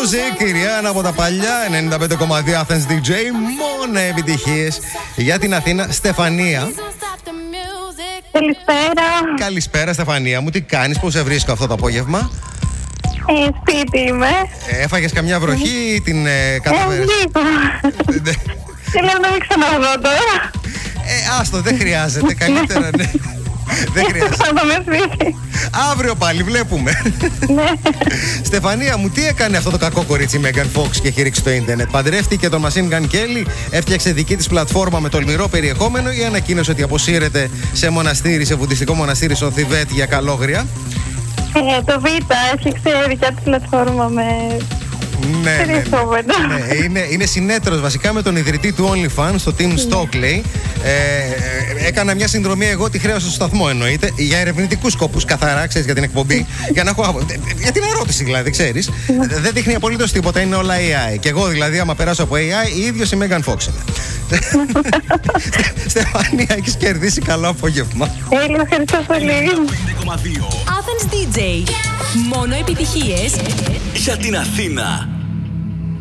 Music, η Ριάννα από τα παλιά 95,2 Athens DJ. Μόνο επιτυχίες για την Αθήνα. Στεφανία. Καλησπέρα. Καλησπέρα, Στεφανία μου. Τι κάνεις, πώς σε βρίσκω αυτό το απόγευμα? Σπίτι είμαι. Έφαγες καμιά βροχή την καταφέρες? Λίγο. Και λέω να μην ξαναδώ τώρα. Άστο, δεν χρειάζεται. Καλύτερα, ναι. Δεν χρειάζεται. Θα δούμε σπίτι. Αύριο πάλι βλέπουμε. Ναι. Στεφανία μου, τι έκανε αυτό το κακό κορίτσι Μέγαν Φόξ και έχει ρίξει στο ίντερνετ? Παντρεύτηκε τον Machine Gun Kelly, έφτιαξε δική της πλατφόρμα με τολμηρό περιεχόμενο ή ανακοίνωσε ότι αποσύρεται σε μοναστήρι, σε βουδιστικό μοναστήρι στο Θιβέτ για καλόγρια? Το Β έφτιαξε δικιά της πλατφόρμα με... Ναι, είναι συνέτερος βασικά με τον ιδρυτή του OnlyFans, το Tim Stockley. Έκανα μια συνδρομή, εγώ τη χρέωσα στο σταθμό εννοείται, για ερευνητικούς σκοπούς καθαρά, ξέρεις, για την εκπομπή. Για να έχω. Για την ερώτηση δηλαδή, ξέρεις. Δεν δείχνει απολύτως τίποτα, είναι όλα AI. Και εγώ δηλαδή, άμα περάσω από AI, η ίδιος η Megan Fox είναι. Στεφανία, έχεις κερδίσει καλό απόγευμα. Ευχαριστώ πολύ. Athens DJ. Μόνο επιτυχίες για την Αθήνα.